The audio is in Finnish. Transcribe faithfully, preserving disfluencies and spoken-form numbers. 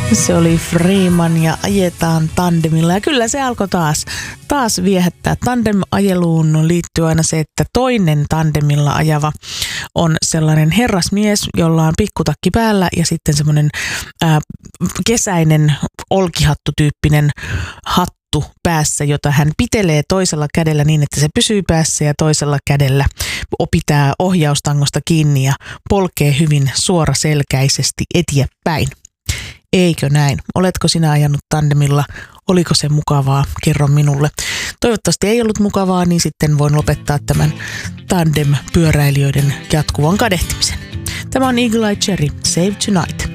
Se oli Freeman ja ajetaan tandemilla. Ja kyllä se alkoi taas, taas viehättää. Tandem-ajeluun liittyy aina se, että toinen tandemilla ajava on sellainen herrasmies, jolla on pikkutakki päällä ja sitten semmoinen ää, kesäinen olkihattu-tyyppinen hattu päässä, jota hän pitelee toisella kädellä niin, että se pysyy päässä ja toisella kädellä pitää ohjaustangosta kiinni ja polkee hyvin suoraselkäisesti eteenpäin. Eikö näin? Oletko sinä ajanut tandemilla? Oliko se mukavaa? Kerro minulle. Toivottavasti ei ollut mukavaa, niin sitten voin lopettaa tämän tandem-pyöräilijöiden jatkuvan kadehtimisen. Tämä on Eagle Eye Cherry, Save Tonight.